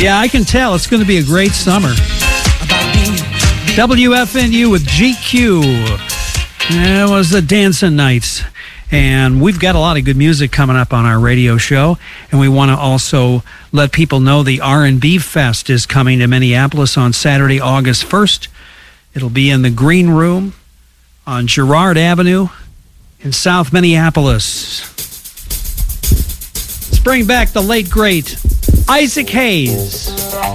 Yeah, I can tell. It's going to be a great summer. WFNU with GQ. It was the Dancing Nights. And we've got a lot of good music coming up on our radio show. And we want to also let people know the R&B Fest is coming to Minneapolis on Saturday, August 1st. It'll be in the Green Room on Girard Avenue in South Minneapolis. Let's bring back the late, great Isaac Hayes.